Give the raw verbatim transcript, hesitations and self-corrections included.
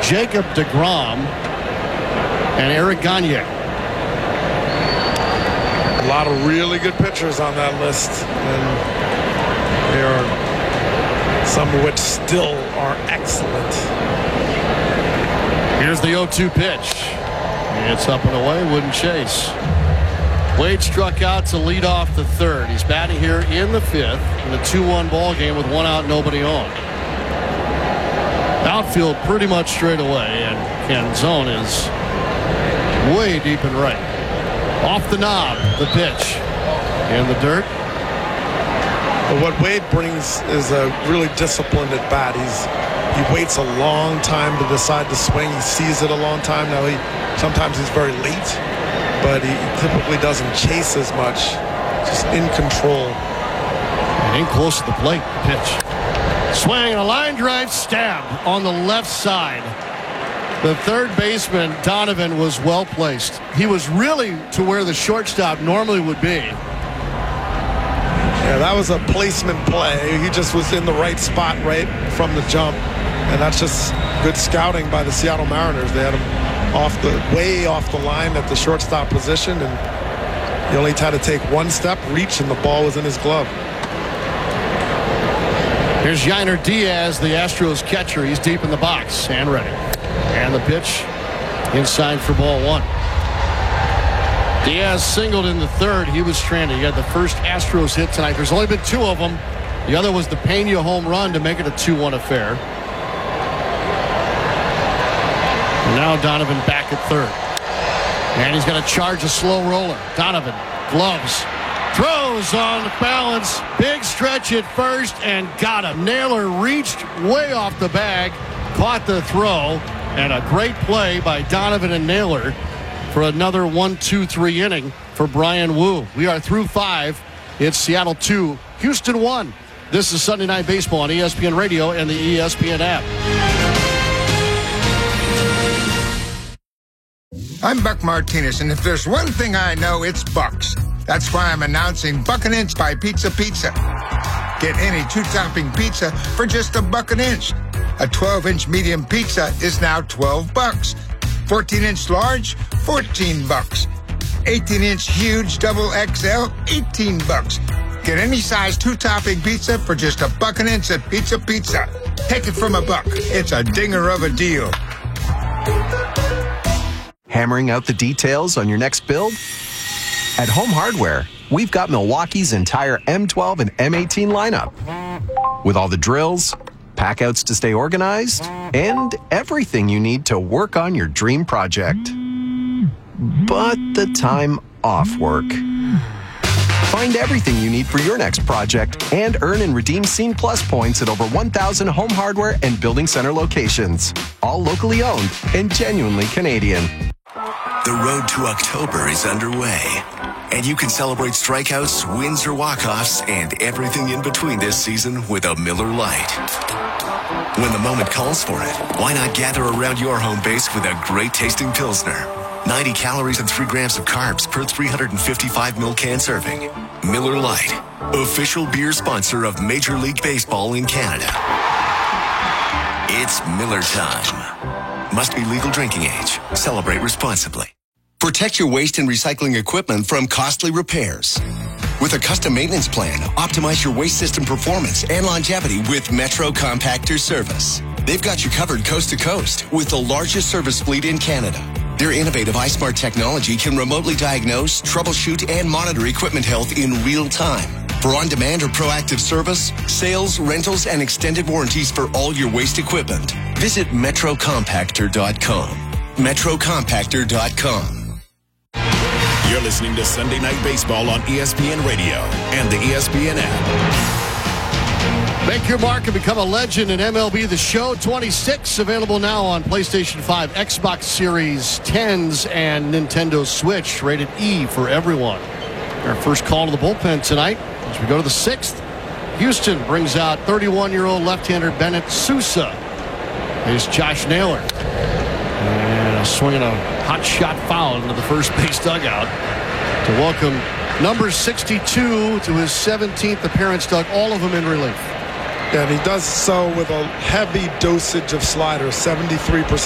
Jacob deGrom, and Eric Gagne. A lot of really good pitchers on that list, and there are some of which still are excellent. Here's the oh two pitch. It's up and away, wouldn't chase. Wade struck out to lead off the third. He's batting here in the fifth in a two one ball game with one out, nobody on. Outfield pretty much straight away, and Canzone is way deep in right. Off the knob, the pitch. In the dirt. But what Wade brings is a really disciplined at bat. He's he waits a long time to decide to swing. He sees it a long time. Now he sometimes he's very late, but he typically doesn't chase as much. Just in control. And in close to the plate. Pitch. Swing and a line drive stab on the left side. The third baseman, Donovan, was well placed. He was really to where the shortstop normally would be. Yeah, that was a placement play. He just was in the right spot right from the jump. And that's just good scouting by the Seattle Mariners. They had him off the way off the line at the shortstop position, and he only had to take one step, reach, and the ball was in his glove. Here's Yainer Diaz, the Astros catcher. He's deep in the box and ready. And the pitch inside for ball one. Diaz singled in the third. He was stranded. He had the first Astros hit tonight. There's only been two of them. The other was the Pena home run to make it a two one affair. And now Donovan back at third. And he's going to charge a slow roller. Donovan, gloves, throws on balance. Big stretch at first and got him. Naylor reached way off the bag, caught the throw, and a great play by Donovan and Naylor for another one two three inning for Bryan Woo. We are through five. It's Seattle two, Houston one. This is Sunday Night Baseball on E S P N Radio and the E S P N app. I'm Buck Martinez, and if there's one thing I know, it's Bucks. That's why I'm announcing Buck an Inch by Pizza Pizza. Get any two-topping pizza for just a buck an inch. A twelve-inch medium pizza is now twelve bucks. fourteen-inch large, fourteen bucks. eighteen-inch huge double X L, eighteen bucks. Get any size two-topping pizza for just a buck an inch at Pizza Pizza. Take it from a buck. It's a dinger of a deal. Hammering out the details on your next build? At Home Hardware, we've got Milwaukee's entire M twelve and M eighteen lineup. With all the drills, packouts to stay organized, and everything you need to work on your dream project. But the time off work. Find everything you need for your next project and earn and redeem Scene Plus points at over one thousand Home Hardware and Building Center locations. All locally owned and genuinely Canadian. The road to October is underway, and you can celebrate strikeouts, wins, or walk-offs, and everything in between this season with a Miller Lite. When the moment calls for it, why not gather around your home base with a great-tasting Pilsner? ninety calories and three grams of carbs per three hundred fifty-five milliliter can serving. Miller Lite, official beer sponsor of Major League Baseball in Canada. It's Miller time. Must be legal drinking age. Celebrate responsibly. Protect your waste and recycling equipment from costly repairs. With a custom maintenance plan, optimize your waste system performance and longevity with Metro Compactor Service. They've got you covered coast to coast with the largest service fleet in Canada. Their innovative iSmart technology can remotely diagnose, troubleshoot, and monitor equipment health in real time. For on-demand or proactive service, sales, rentals, and extended warranties for all your waste equipment, visit metro compactor dot com. metro compactor dot com. You're listening to Sunday Night Baseball on E S P N Radio and the E S P N app. Make your mark and become a legend in M L B The Show twenty-six, available now on PlayStation five, Xbox Series tens, and Nintendo Switch, rated E for everyone. Our first call to the bullpen tonight as we go to the sixth. Houston brings out thirty-one-year-old left-hander Bennett Sousa. Here's Josh Naylor. And a swing and a hot shot foul into the first base dugout to welcome number sixty-two to his seventeenth appearance, Doug, all of them in relief. And he does so with a heavy dosage of sliders, seventy-three percent.